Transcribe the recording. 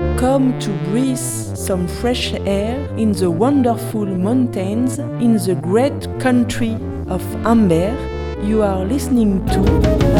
Come to breathe some fresh air in the wonderful mountains in the great country of Amber. You are listening to